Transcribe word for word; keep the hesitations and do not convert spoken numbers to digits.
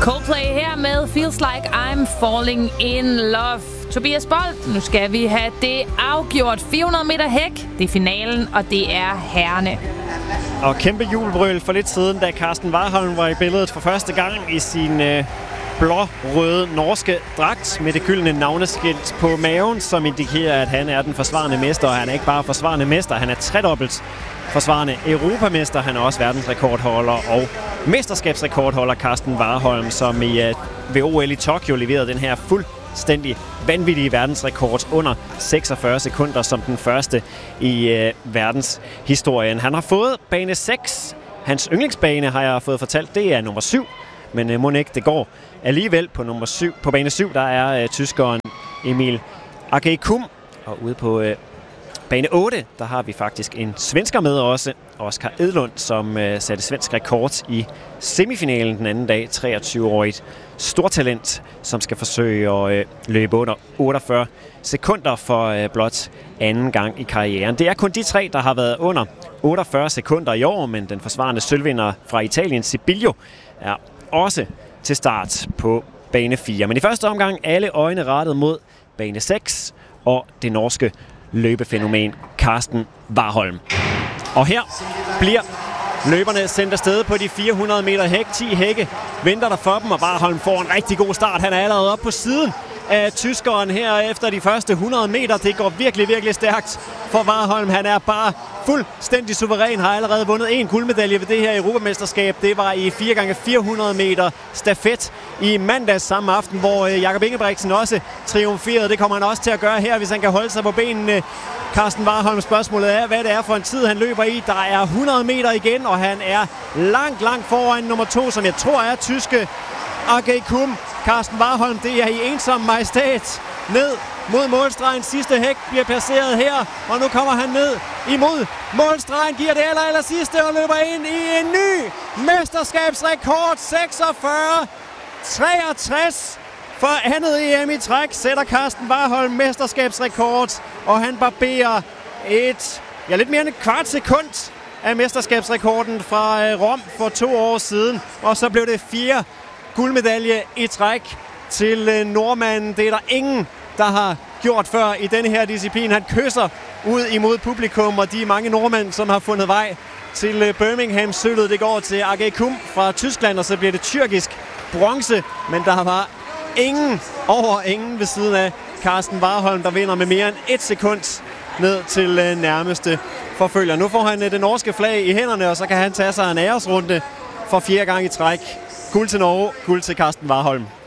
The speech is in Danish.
Coldplay her med Feels Like I'm Falling in Love. Tobias Bold, nu skal vi have det afgjort. fire hundrede meter hæk, det er finalen, og det er herrene. Og kæmpe jubelbrøl for lidt siden, da Karsten Warholm var i billedet for første gang i sin øh, blå-røde norske dragt med det gyldne navneskilt på maven, som indikerer, at han er den forsvarende mester. Og han er ikke bare forsvarende mester, han er tredobbelt forsvarende europamester. Han er også verdensrekordholder og mesterskabsrekordholder Karsten Warholm, som i, øh, ved O L i Tokyo leverede den her fuldstændig vanvittige verdensrekord under seksogfyrre sekunder som den første i øh, verdenshistorien. Han har fået bane seks. Hans yndlingsbane, har jeg fået fortalt, det er nummer syv. Men øh, må ikke det går alligevel på nummer syv. På bane syv, der er øh, tyskeren Emil Agaykum. Og ude på øh, bane otte, der har vi faktisk en svensker med også. Oskar Edlund, som øh, satte svensk rekord i semifinalen den anden dag. treogtyve-årigt stortalent, som skal forsøge at øh, løbe under otteogfyrre sekunder for øh, blot anden gang i karrieren. Det er kun de tre, der har været under otteogfyrre sekunder i år, men den forsvarende sølvvinder fra Italien, Sibiglio, er også til start på bane fire. Men i første omgang alle øjne rettet mod bane seks og det norske løbefænomen Karsten Warholm. Og her bliver løberne sendt afsted på de fire hundrede meter hæk. ti hække venter der for dem, og Warholm får en rigtig god start. Han er allerede oppe på siden af tyskeren her efter de første hundrede meter. Det går virkelig, virkelig stærkt for Warholm. Han er bare fuldstændig suveræn, har allerede vundet en guldmedalje ved det her europamesterskab. Det var i fire gange fire hundrede meter stafet i mandags samme aften, hvor Jakob Ingebrigtsen også triumferede. Det kommer han også til at gøre her, hvis han kan holde sig på benene. Karsten Warholm, spørgsmålet er, hvad det er for en tid, han løber i. Der er hundrede meter igen, og han er langt, langt foran nummer to, som jeg tror er tyske Agaykum. Karsten Warholm, det er i ensom majestæt ned mod målstregen. Sidste hæk bliver passeret her, og nu kommer han ned imod målstregen, giver det aller, aller sidste og løber ind i en ny mesterskabsrekord. seksogfyrre treogtres for andet E M i træk sætter Karsten Warholm mesterskabsrekord, og han barberer et, ja, lidt mere end et kvart sekund af mesterskabsrekorden fra Rom for to år siden, og så blev det fire guldmedalje i træk til nordmanden. Det er der ingen, der har gjort før i denne her disciplin. Han kysser ud imod publikum, og de mange nordmænd, som har fundet vej til Birmingham. Sølvet, det går til Agaykum fra Tyskland, og så bliver det tyrkisk bronze, men der var ingen over ingen ved siden af Karsten Warholm, der vinder med mere end et sekund ned til nærmeste forfølger. Nu får han det norske flag i hænderne, og så kan han tage sig en æresrunde for fjerde gang i træk. Guld til Norge, guld til Karsten Warholm.